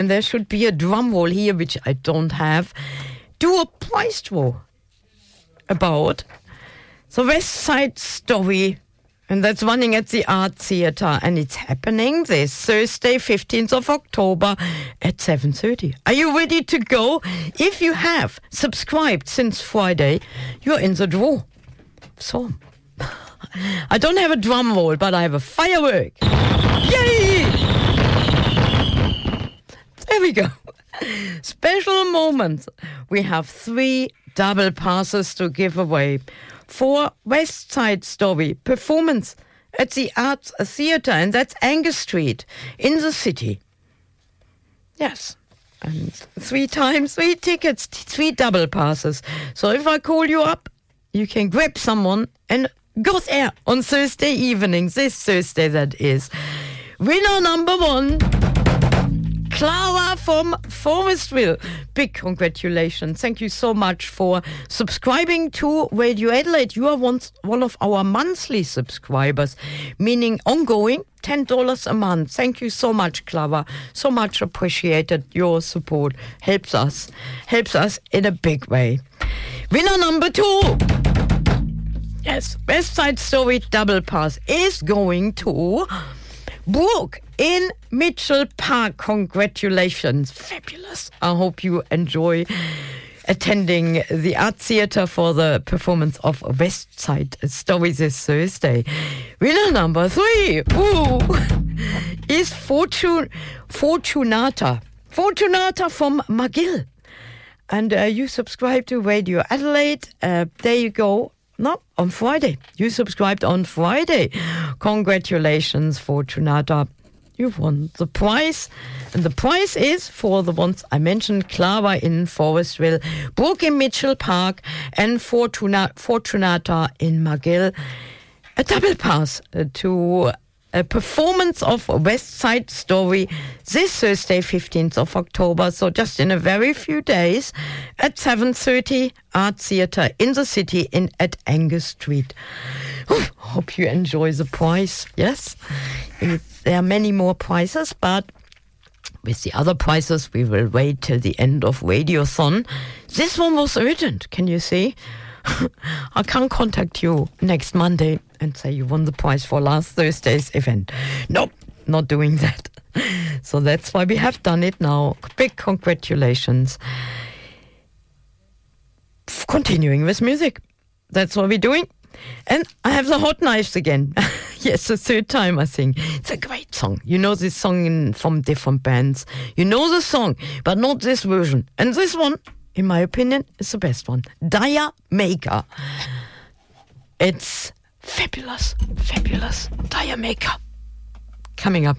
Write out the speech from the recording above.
and there should be a drum roll here, which I don't have, do a prize draw about the West Side Story. And that's running at the Art Theatre, and it's happening this Thursday, 15th of October at 7:30. Are you ready to go? If you have subscribed since Friday, you're in the draw. So, I don't have a drum roll, but I have a firework. Yay! There we go. Special moments. We have 3 double passes to give away for West Side Story performance at the Arts Theatre, and that's Angus Street in the city. Yes, and 3 times 3 tickets, 3 double passes. So if I call you up, you can grab someone and go there on Thursday evening, this Thursday that is. Winner number 1, Clara from Forestville. Big congratulations. Thank you so much for subscribing to Radio Adelaide. You are one of our monthly subscribers, meaning ongoing, $10 a month. Thank you so much, Clara. So much appreciated. Your support helps us in a big way. Winner number 2. Yes, West Side Story double pass is going to Brooke in Mitchell Park. Congratulations. Fabulous. I hope you enjoy attending the Art Theatre for the performance of West Side Story this Thursday. Winner number 3 is Fortunata. Fortunata from McGill. And you subscribe to Radio Adelaide. There you go. No, on Friday. You subscribed on Friday. Congratulations, Fortunata. You've won the prize. And the prize is for the ones I mentioned, Clara in Forestville, Brooke in Mitchell Park, and Fortunata in McGill. A double pass to a performance of West Side Story this Thursday, 15th of October. So just in a very few days at 7:30, Art Theatre in the city at Angus Street. Hope you enjoy the prize. Yes, there are many more prizes, but with the other prizes, we will wait till the end of Radiothon. This one was urgent, can you see? I can't contact you next Monday and say you won the prize for last Thursday's event. Nope, not doing that. So that's why we have done it now. Big congratulations. Continuing with music. That's what we're doing. And I have the Hot Knives again. Yes, the 3rd time, I think. It's a great song. You know this song from different bands. You know the song, but not this version. And this one, in my opinion, is the best one. Dia Maker. It's fabulous, fabulous. Dia Maker. Coming up.